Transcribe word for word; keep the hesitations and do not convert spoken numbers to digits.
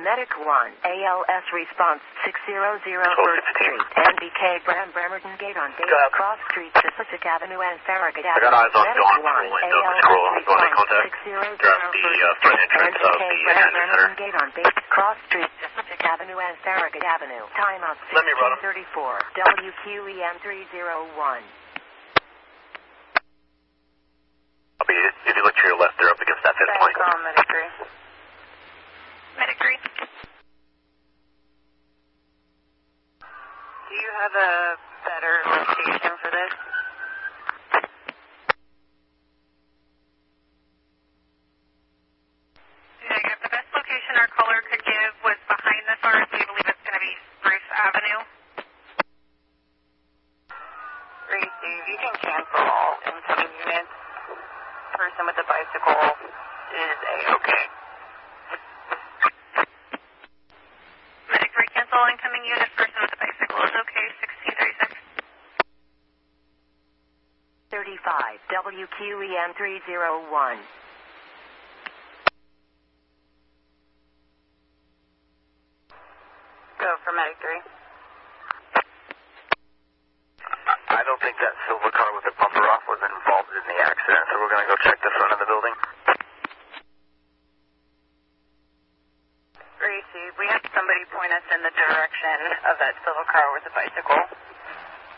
Medic one, A L S response six hundred First Street, N B K Bram Bremerton Gate on Dave Cross Street, Pacific Avenue and Farragut Avenue. I got eyes on Medic Dawn one, Patrol and A L S Patrol. I'm going to response contact. six hundred They're at the uh, front entrance of the Henderson Center. Gate on Dave Cross Street, Pacific Avenue and Farragut Avenue. Time out sixteen thirty-four, W Q E M three oh one. I'll be, if you look to your left, they're up against that fifth point. Call Medic three. Medic three. Do you have a better location for this? Negative. The best location our caller could give was behind the pharmacy. I believe it's going to be Spruce Avenue. Receive. You can cancel all incoming units. Person with the bicycle is A-okay. Medic three, cancel all incoming units. Person with the bicycle is okay. sixteen thirty-six. thirty-five, W Q E M three oh one. Go for Medic three. I don't think that silver car with the bumper off was involved in the accident, so we're going to go check the front of the building. Receive. We had somebody point us in the direction of that silver car with the bicycle.